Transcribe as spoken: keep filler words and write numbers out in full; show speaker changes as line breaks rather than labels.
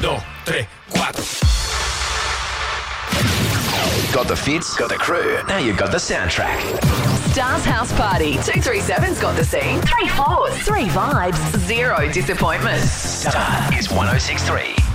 dos, tres, cuatro.
Got the fits, got the crew, now you've got the soundtrack.
Stars House Party. two three seven's got the scene. three fours. Three vibes. Zero disappointment.
Star is one oh six three.